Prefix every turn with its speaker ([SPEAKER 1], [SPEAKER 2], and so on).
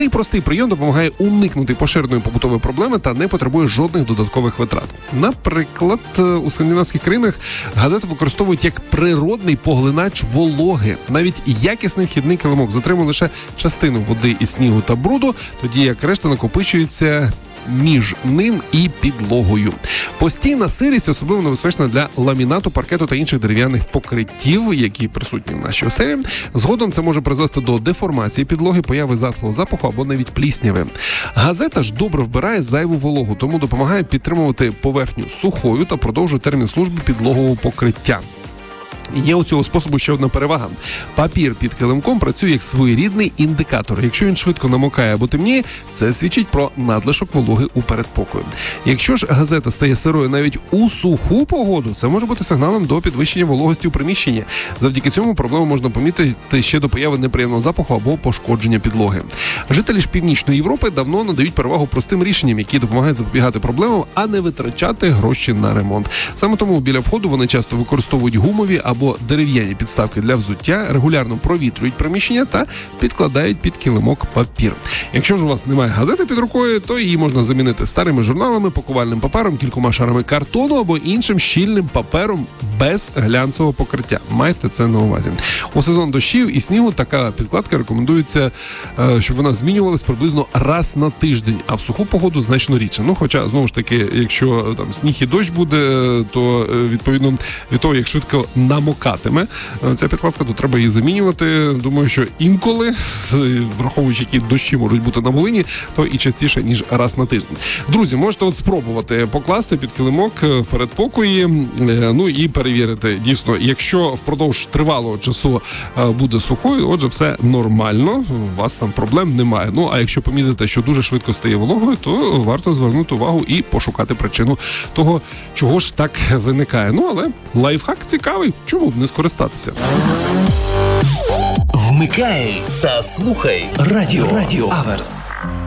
[SPEAKER 1] Цей простий прийом допомагає уникнути поширеної побутової проблеми та не потребує жодних додаткових витрат. Наприклад, у скандинавських країнах газету використовують як природний поглинач вологи. Навіть якісний вхідний килимок затримує лише частину води і снігу та бруду, тоді як решта накопичується між ним і підлогою. Постійна сирість особливо небезпечна для ламінату, паркету та інших дерев'яних покриттів, які присутні в нашій оселі. Згодом це може призвести до деформації підлоги, появи затхлого запаху або навіть плісняви. Газета ж добре вбирає зайву вологу, тому допомагає підтримувати поверхню сухою та продовжує термін служби підлогового покриття. Є у цього способу ще одна перевага. Папір під килимком працює як своєрідний індикатор. Якщо він швидко намокає або темніє, це свідчить про надлишок вологи у передпокої. Якщо ж газета стає сирою навіть у суху погоду, це може бути сигналом до підвищення вологості у приміщенні. Завдяки цьому проблему можна помітити ще до появи неприємного запаху або пошкодження підлоги. Жителі ж Північної Європи давно надають перевагу простим рішенням, які допомагають запобігати проблемам, а не витрачати гроші на ремонт. Саме тому біля входу вони часто використовують гумові або дерев'яні підставки для взуття, регулярно провітрюють приміщення та підкладають під килимок папір. Якщо ж у вас немає газети під рукою, то її можна замінити старими журналами, пакувальним папером, кількома шарами картону або іншим щільним папером без глянцевого покриття. Майте це на увазі. У сезон дощів і снігу така підкладка рекомендується, щоб вона змінювалась приблизно раз на тиждень, а в суху погоду значно рідше. Хоча, знову ж таки, якщо там сніг і дощ буде, то відповідно від того, як швидко намокатиме ця підкладка, то треба її замінювати. Думаю, що інколи, враховуючи, які дощі можуть бути на Волині, то і частіше, ніж раз на тиждень. Друзі, можете спробувати покласти під килимок в передпокої, і перевірити. Дійсно, якщо впродовж тривалого часу буде сухою, отже, все нормально, у вас там проблем немає. А якщо помітите, що дуже швидко стає вологою, то варто звернути увагу і пошукати причину того, чого ж так виникає. Але лайфхак цікавий, чому б не скористатися?
[SPEAKER 2] Вмикай та слухай Радіо Аверс.